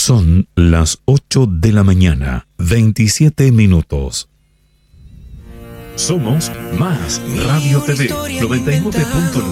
Son las 8 de la mañana, 27 minutos. Somos Más Radio TV 99.9.